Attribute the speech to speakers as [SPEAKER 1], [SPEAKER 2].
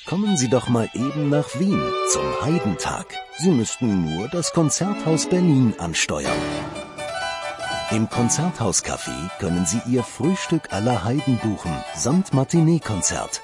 [SPEAKER 1] Kommen Sie doch mal eben nach Wien zum Heidentag. Sie müssten nur das Konzerthaus Berlin ansteuern. Im Konzerthaus Café können Sie Ihr Frühstück à la Heiden buchen, samt Matinee-Konzert.